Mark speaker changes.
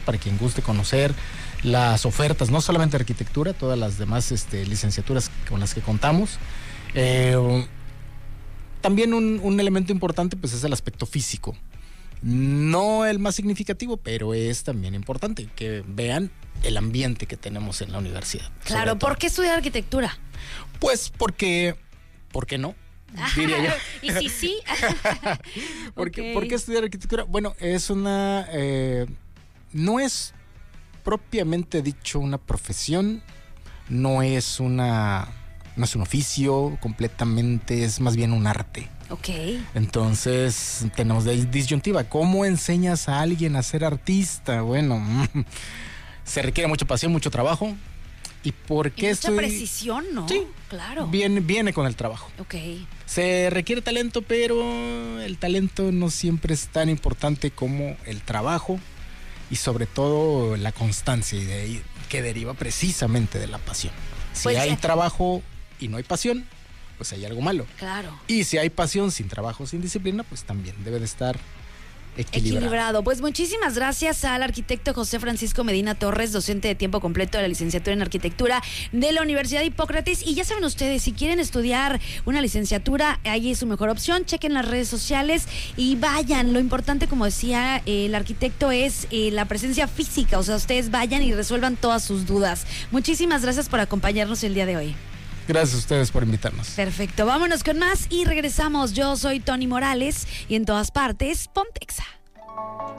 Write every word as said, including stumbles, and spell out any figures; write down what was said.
Speaker 1: para quien guste conocer las ofertas, no solamente de arquitectura, todas las demás este, licenciaturas con las que contamos. Eh, también un, un elemento importante pues es el aspecto físico. No el más significativo, pero es también importante que vean el ambiente que tenemos en la universidad.
Speaker 2: Claro, ¿por qué estudiar arquitectura?
Speaker 1: Pues porque, ¿por qué no? Diría yo.
Speaker 2: ¿Y sí, sí?
Speaker 1: ¿Por, qué,
Speaker 2: Okay.
Speaker 1: ¿Por qué estudiar arquitectura? Bueno, es una... Eh, no es propiamente dicho una profesión, no es una... no es un oficio completamente, es más bien un arte.
Speaker 2: Ok.
Speaker 1: Entonces tenemos de disyuntiva, ¿cómo enseñas a alguien a ser artista? Bueno, se requiere mucha pasión, mucho trabajo. ¿Y por qué
Speaker 2: y mucha
Speaker 1: estoy...
Speaker 2: precisión, ¿no?
Speaker 1: Sí,
Speaker 2: claro.
Speaker 1: Viene, viene con el trabajo.
Speaker 2: Ok.
Speaker 1: Se requiere talento, pero el talento no siempre es tan importante como el trabajo y sobre todo la constancia y de ahí, que deriva precisamente de la pasión. Si
Speaker 2: Pues,
Speaker 1: hay
Speaker 2: eh,
Speaker 1: trabajo y no hay pasión, pues hay algo malo.
Speaker 2: Claro.
Speaker 1: Y si hay pasión sin trabajo, sin disciplina, pues también debe de estar equilibrado.
Speaker 2: Equilibrado. Pues muchísimas gracias al arquitecto José Francisco Medina Torres, docente de tiempo completo de la licenciatura en arquitectura de la Universidad de Hipócrates. Y ya saben ustedes, si quieren estudiar una licenciatura, ahí es su mejor opción. Chequen las redes sociales y vayan. Lo importante, como decía eh, el arquitecto, es eh, la presencia física. O sea, ustedes vayan y resuelvan todas sus dudas. Muchísimas gracias por acompañarnos el día de hoy.
Speaker 1: Gracias a ustedes por invitarnos.
Speaker 2: Perfecto, vámonos con más y regresamos. Yo soy Tony Morales y en todas partes, Pontexa.